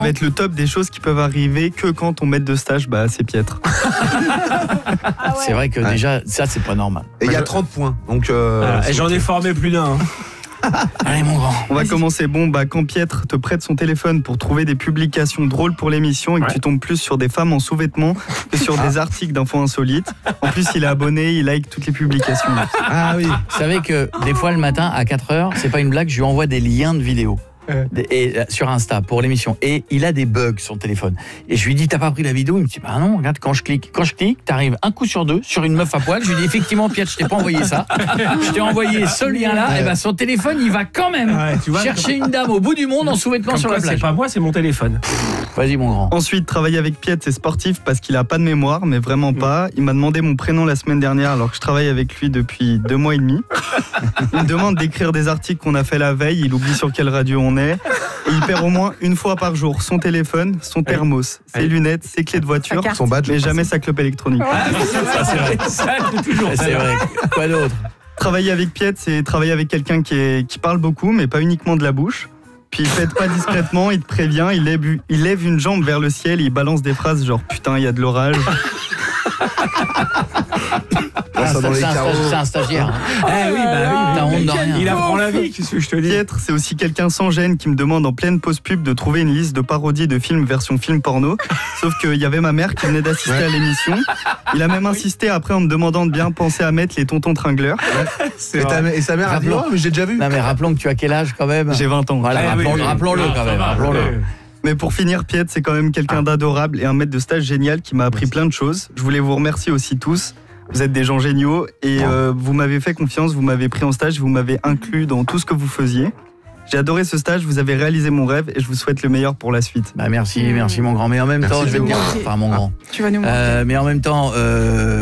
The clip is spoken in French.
va être le top des choses qui peuvent arriver que quand on met de stage, c'est piètre. C'est vrai que déjà, ça, c'est pas normal. Et il y a 30 points. Donc, et j'en ai formé plus d'un. Allez, mon grand. On va commencer. Quand Pietre te prête son téléphone pour trouver des publications drôles pour l'émission et que tu tombes plus sur des femmes en sous-vêtements que sur des articles d'infos insolites. En plus, il est abonné, il like toutes les publications. Ah oui. Vous savez que des fois, le matin, à 4h, c'est pas une blague, je lui envoie des liens de vidéos. Sur Insta pour l'émission, et il a des bugs sur le téléphone, et je lui dis t'as pas pris la vidéo, il me dit bah non, regarde, quand je clique t'arrives un coup sur deux sur une meuf à poil. Je lui dis effectivement Pierre, je t'ai pas envoyé ça, je t'ai envoyé ce lien là, et son téléphone il va quand même chercher une dame au bout du monde en sous-vêtements sur la plage. C'est pas moi, c'est mon téléphone. Vas-y mon grand. Ensuite, travailler avec Pietre, c'est sportif parce qu'il a pas de mémoire, mais vraiment pas. Il m'a demandé mon prénom la semaine dernière alors que je travaille avec lui depuis 2 mois et demi. Il me demande d'écrire des articles qu'on a fait la veille, il oublie sur quelle radio on est. Et il perd au moins une fois par jour son téléphone, son thermos, ses lunettes, ses clés de voiture, son badge, mais jamais sa clope électronique. Ça, c'est vrai. C'est vrai. Quoi d'autre? Travailler avec Pietre, c'est travailler avec quelqu'un qui parle beaucoup, mais pas uniquement de la bouche. Puis il pète pas discrètement, il te prévient, il lève une jambe vers le ciel et il balance des phrases genre putain, il y a de l'orage. C'est un stagiaire. T'as honte de rien. Il apprend la vie, qu'est-ce que je te dis. Pietre, c'est aussi quelqu'un sans gêne qui me demande en pleine pause pub de trouver une liste de parodies de films version film porno. Sauf qu'il y avait ma mère qui venait d'assister à l'émission. Il a même insisté après en me demandant de bien penser à mettre les tontons tringleurs. Et sa mère a dit oh, mais j'ai déjà vu. Non mais rappelons que tu as quel âge quand même? J'ai 20 ans. Voilà, rappelons-le quand même. Rappelons-le. Mais pour finir, Pietre, c'est quand même quelqu'un d'adorable et un maître de stage génial qui m'a appris plein de choses. Je voulais vous remercier aussi tous. Vous êtes des gens géniaux et vous m'avez fait confiance, vous m'avez pris en stage, vous m'avez inclus dans tout ce que vous faisiez. J'ai adoré ce stage, vous avez réalisé mon rêve et je vous souhaite le meilleur pour la suite. Merci mon grand. Mais en même temps, je vais te dire, mon grand. Tu vas nous montrer. Mais en même temps,